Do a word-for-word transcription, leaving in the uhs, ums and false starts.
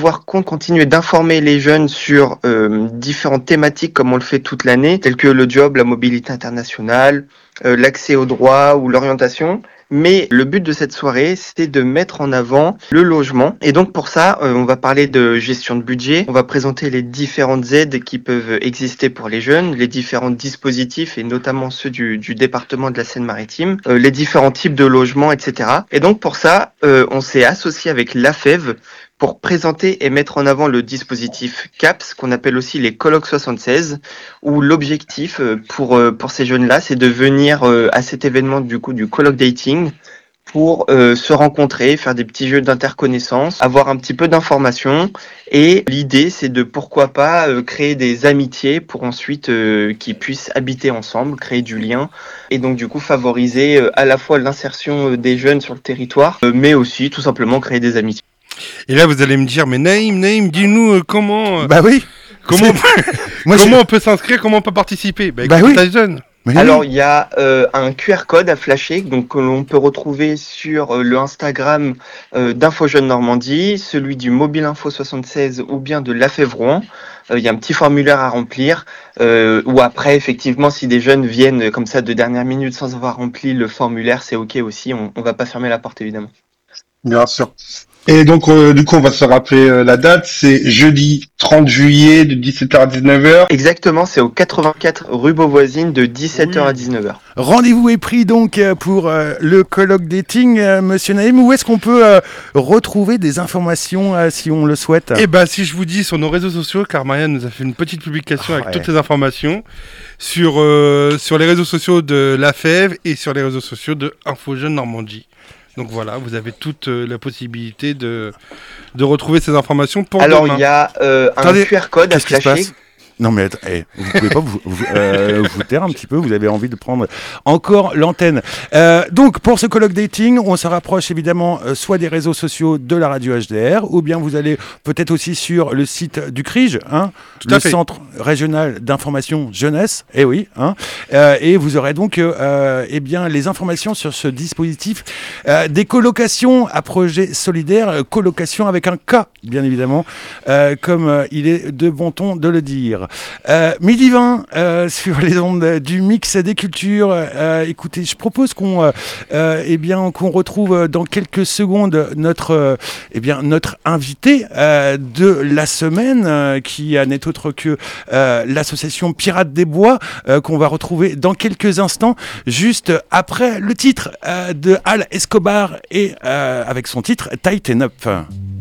pouvoir continuer d'informer les jeunes sur euh, différentes thématiques comme on le fait toute l'année, telles que le job, la mobilité internationale, euh, l'accès aux droits ou l'orientation. Mais le but de cette soirée, c'est de mettre en avant le logement. Et donc pour ça, euh, on va parler de gestion de budget. On va présenter les différentes aides qui peuvent exister pour les jeunes, les différents dispositifs et notamment ceux du, du département de la Seine-Maritime, euh, les différents types de logements, et cetera. Et donc pour ça, euh, on s'est associé avec l'A F E V pour présenter et mettre en avant le dispositif C A P S, qu'on appelle aussi les colloques soixante-seize, où l'objectif pour pour ces jeunes-là, c'est de venir à cet événement du coup du colloque dating pour euh, se rencontrer, faire des petits jeux d'interconnaissance, avoir un petit peu d'informations. Et l'idée, c'est de pourquoi pas euh, créer des amitiés pour ensuite euh, qu'ils puissent habiter ensemble, créer du lien et donc du coup favoriser euh, à la fois l'insertion euh, des jeunes sur le territoire, euh, mais aussi tout simplement créer des amitiés. Et là, vous allez me dire, mais Naïm, Naïm, dis-nous euh, comment. Euh, bah oui. Comment, on peut, Moi, comment on peut s'inscrire, comment on peut participer. Bah, bah oui. Jeune. Mais Alors il y a euh, un Q R code à flasher, donc que l'on peut retrouver sur euh, le Instagram euh, d'Info Jeunes Normandie, celui du Mobile Info soixante-seize ou bien de l'A F E V Rouen. Il euh, y a un petit formulaire à remplir, euh, ou après effectivement si des jeunes viennent comme ça de dernière minute sans avoir rempli le formulaire, c'est ok aussi. On, on va pas fermer la porte évidemment. Bien sûr. Et donc, euh, du coup, on va se rappeler euh, la date. C'est jeudi trente juillet de dix-sept heures à dix-neuf heures. Exactement, c'est au quatre-vingt-quatre rue Beauvoisine de dix-sept heures oui. à dix-neuf heures. Rendez-vous est pris donc pour euh, le colloque dating, euh, Monsieur Naïm. Où est-ce qu'on peut euh, retrouver des informations euh, si on le souhaite ? Eh ben, si je vous dis sur nos réseaux sociaux, car Marianne nous a fait une petite publication oh, avec ouais. toutes les informations sur, euh, sur les réseaux sociaux de l'A F E V et sur les réseaux sociaux de Info Jeunes Normandie. Donc voilà, vous avez toute euh, la possibilité de, de retrouver ces informations pour Alors, demain. Alors, il y a euh, un Attendez, Q R code à flasher. Non mais hey, vous pouvez pas vous, vous, euh, vous taire un petit peu, vous avez envie de prendre encore l'antenne. Euh, donc pour ce colloque dating, on se rapproche évidemment euh, soit des réseaux sociaux de la radio H D R, ou bien vous allez peut-être aussi sur le site du C R I J, hein, Tout le Centre Régional d'Information Jeunesse, eh oui, hein, euh, et vous aurez donc euh, eh bien, les informations sur ce dispositif euh, des colocations à projet solidaire, euh, colocation avec un K bien évidemment, euh, comme euh, il est de bon ton de le dire. Euh, midi vingt euh, sur les ondes du mix des cultures. Euh, écoutez, je propose qu'on, euh, euh, eh bien, qu'on retrouve dans quelques secondes notre, euh, eh bien, notre invité euh, de la semaine, euh, qui n'est autre que euh, l'association Pirates des Bois, euh, qu'on va retrouver dans quelques instants, juste après le titre euh, de Al Escobar et euh, avec son titre Tighten Up.